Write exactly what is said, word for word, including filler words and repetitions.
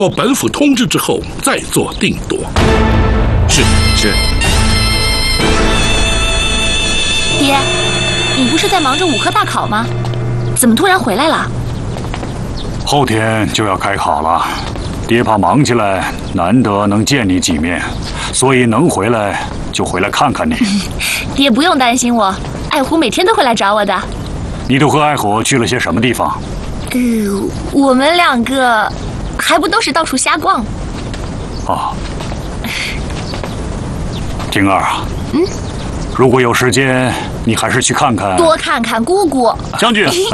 我本府通知之后再做定夺。是是。 爹，你不是在忙着武科大考吗？怎么突然回来了？ 后天就要开考了，爹怕忙起来难得能见你几面，所以能回来就回来看看你。 爹不用担心我，爱虎每天都会来找我的。 你都和爱虎去了些什么地方？ 呃，我们两个还不都是到处瞎逛。 哦，婷儿啊， 嗯， 如果有时间，你还是去看看。 多看看姑姑。 将军。